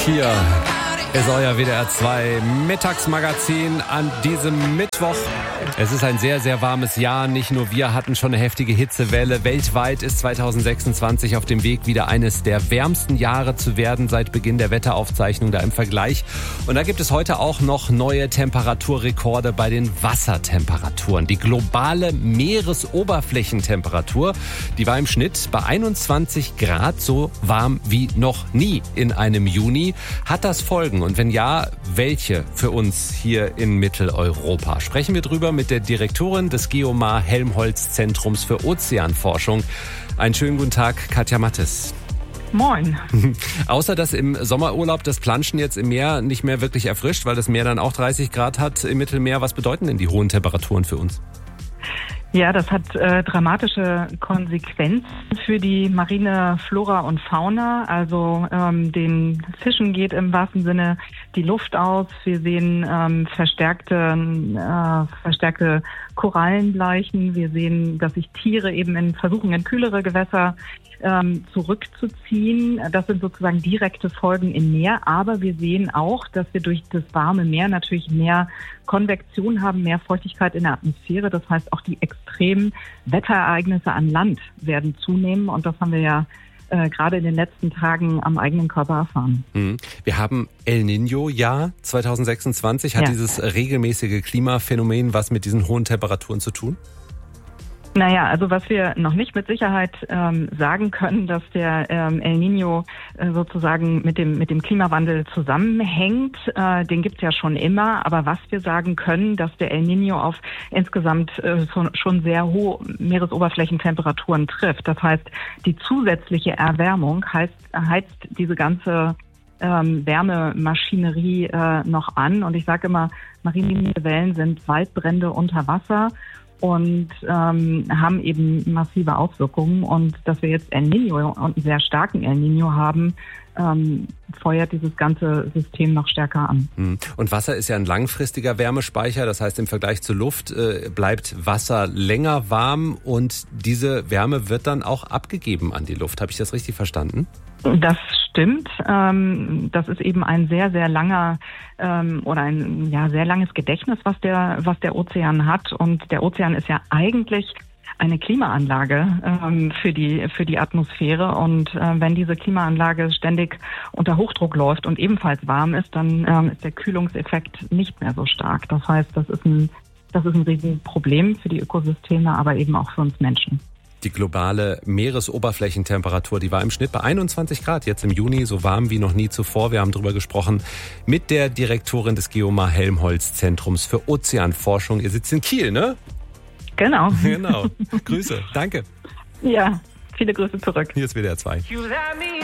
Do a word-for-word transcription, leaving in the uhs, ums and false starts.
Hier ist euer W D R zwei Mittagsmagazin an diesem Mittwoch. Es ist ein sehr, sehr warmes Jahr. Nicht nur wir hatten schon eine heftige Hitzewelle. Weltweit ist zwanzig sechsundzwanzig auf dem Weg, wieder eines der wärmsten Jahre zu werden seit Beginn der Wetteraufzeichnung da im Vergleich. Und da gibt es heute auch noch neue Temperaturrekorde bei den Wassertemperaturen. Die globale Meeresoberflächentemperatur, die war im Schnitt bei einundzwanzig Grad so warm wie noch nie in einem Juni. Hat das Folgen? Und wenn ja, welche für uns hier in Mitteleuropa? Sprechen wir drüber mit der Direktorin des Geomar Helmholtz Zentrums für Ozeanforschung. Einen schönen guten Tag, Katja Mattes. Moin. Außer dass im Sommerurlaub das Planschen jetzt im Meer nicht mehr wirklich erfrischt, weil das Meer dann auch dreißig Grad hat im Mittelmeer. Was bedeuten denn die hohen Temperaturen für uns? Ja, das hat äh, dramatische Konsequenzen für die marine Flora und Fauna. Also ähm, den Fischen geht im wahrsten Sinne die Luft aus. Wir sehen ähm, verstärkte, äh, verstärkte Korallenbleichen. Wir sehen, dass sich Tiere eben in versuchen, in kühlere Gewässer ähm, zurückzuziehen. Das sind sozusagen direkte Folgen im Meer. Aber wir sehen auch, dass wir durch das warme Meer natürlich mehr Konvektion haben, mehr Feuchtigkeit in der Atmosphäre. Das heißt, auch die extremen Wetterereignisse an Land werden zunehmen. Und das haben wir ja äh, gerade in den letzten Tagen am eigenen Körper erfahren. Mhm. Wir haben El Niño-Jahr zwanzig sechsundzwanzig. Hat ja. dieses regelmäßige Klimaphänomen was mit diesen hohen Temperaturen zu tun? Naja, also was wir noch nicht mit Sicherheit ähm, sagen können, dass der ähm, El Niño äh, sozusagen mit dem mit dem Klimawandel zusammenhängt, äh, den gibt's ja schon immer. Aber was wir sagen können, dass der El Niño auf insgesamt äh, schon, schon sehr hohe Meeresoberflächentemperaturen trifft. Das heißt, die zusätzliche Erwärmung heißt, heizt diese ganze ähm, Wärmemaschinerie äh, noch an. Und ich sage immer, marine Wellen sind Waldbrände unter Wasser und ähm, haben eben massive Auswirkungen. Und dass wir jetzt El Niño und einen sehr starken El Niño haben, ähm, feuert dieses ganze System noch stärker an. Und Wasser ist ja ein langfristiger Wärmespeicher. Das heißt, im Vergleich zur Luft äh, bleibt Wasser länger warm und diese Wärme wird dann auch abgegeben an die Luft. Habe ich das richtig verstanden? Das stimmt. Ähm, das ist eben ein sehr, sehr langer ähm, oder ein ja sehr langes Gedächtnis, was der, was der Ozean hat. Und der Ozean ist ja eigentlich eine Klimaanlage ähm, für die für die Atmosphäre. Und äh, wenn diese Klimaanlage ständig unter Hochdruck läuft und ebenfalls warm ist, dann ähm, ist der Kühlungseffekt nicht mehr so stark. Das heißt, das ist ein das ist ein Riesenproblem für die Ökosysteme, aber eben auch für uns Menschen. Die globale Meeresoberflächentemperatur, die war im Schnitt bei einundzwanzig Grad, jetzt im Juni, so warm wie noch nie zuvor. Wir haben drüber gesprochen mit der Direktorin des Geomar Helmholtz Zentrums für Ozeanforschung. Ihr sitzt in Kiel, ne? Genau. Genau. Grüße. Danke. Ja, viele Grüße zurück. Hier ist W D R zwei.